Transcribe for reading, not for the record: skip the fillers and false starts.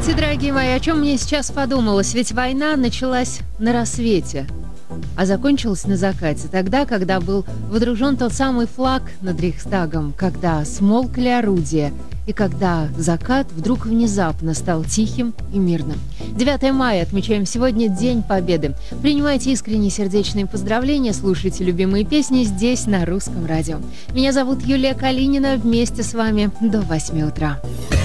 Знаете, дорогие мои, о чем мне сейчас подумалось? Ведь война началась на рассвете, а закончилась на закате. Тогда, когда был водружен тот самый флаг над Рейхстагом, когда смолкли орудия, и когда закат вдруг внезапно стал тихим и мирным. 9 мая отмечаем сегодня День Победы. Принимайте искренние сердечные поздравления, слушайте любимые песни здесь, на Русском радио. Меня зовут Юлия Калинина. Вместе с вами до 8 утра.